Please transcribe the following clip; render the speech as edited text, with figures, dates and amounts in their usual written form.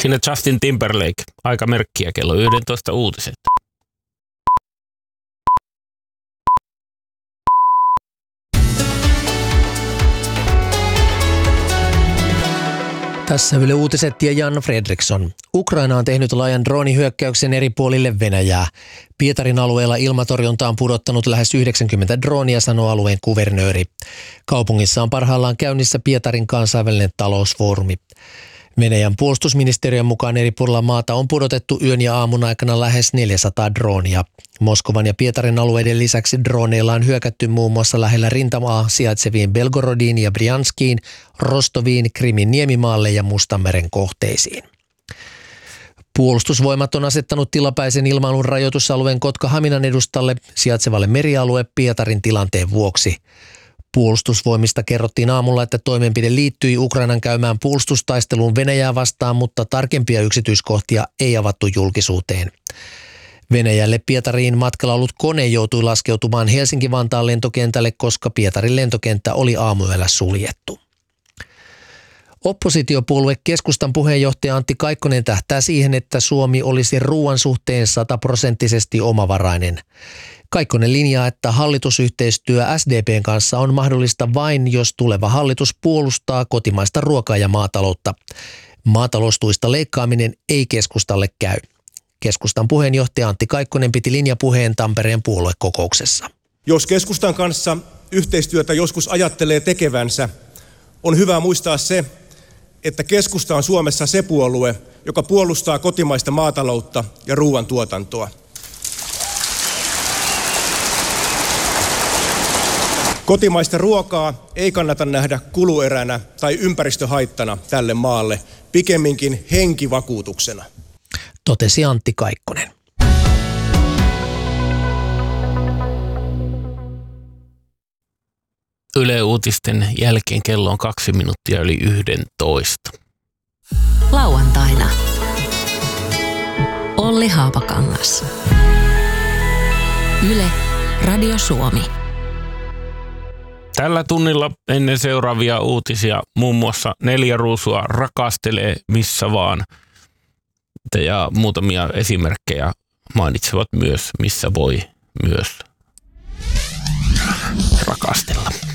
Sinne Justin Timberlake, aikamerkkiä kello 11 uutiset. Tässä Yle Uutiset ja Jan Fredriksson. Ukraina on tehnyt laajan droonihyökkäyksen eri puolille Venäjää. Pietarin alueella ilmatorjunta on pudottanut lähes 90 droonia, sanoo alueen kuvernööri. Kaupungissa on parhaillaan käynnissä Pietarin kansainvälinen talousfoorumi. Venäjän puolustusministeriön mukaan eri puolilla maata on pudotettu yön ja aamun aikana lähes 400 droonia. Moskovan ja Pietarin alueiden lisäksi drooneilla on hyökätty muun muassa lähellä rintamaa sijaitseviin Belgorodiin ja Brianskiin, Rostoviin, Krimin niemimaalle ja Mustanmeren kohteisiin. Puolustusvoimat on asettanut tilapäisen ilmailun rajoitusalueen Kotka-Haminan edustalle sijaitsevalle merialue Pietarin tilanteen vuoksi. Puolustusvoimista kerrottiin aamulla, että toimenpide liittyi Ukrainan käymään puolustustaisteluun Venäjää vastaan, mutta tarkempia yksityiskohtia ei avattu julkisuuteen. Venäjälle Pietariin matkalla ollut kone joutui laskeutumaan Helsinki-Vantaan lentokentälle, koska Pietarin lentokenttä oli aamuyöllä suljettu. Oppositiopuolue Keskustan puheenjohtaja Antti Kaikkonen tähtää siihen, että Suomi olisi ruoan suhteen 100% omavarainen. Kaikkonen linjaa, että hallitusyhteistyö SDP:n kanssa on mahdollista vain, jos tuleva hallitus puolustaa kotimaista ruokaa ja maataloutta. Maataloustuista leikkaaminen ei keskustalle käy. Keskustan puheenjohtaja Antti Kaikkonen piti linjapuheen Tampereen puoluekokouksessa. Jos keskustan kanssa yhteistyötä joskus ajattelee tekevänsä, on hyvä muistaa se, että keskusta on Suomessa se puolue, joka puolustaa kotimaista maataloutta ja ruoantuotantoa. Kotimaista ruokaa ei kannata nähdä kulueränä tai ympäristöhaittana tälle maalle, pikemminkin henkivakuutuksena, totesi Antti Kaikkonen. Yle Uutisten jälkeen kello on 2 minuuttia yli 11. Lauantaina. Olli Haapakangas. Yle, Radio Suomi. Tällä tunnilla ennen seuraavia uutisia muun muassa 4 ruusua rakastelee missä vaan. Ja muutamia esimerkkejä mainitsevat myös, missä voi myös rakastella.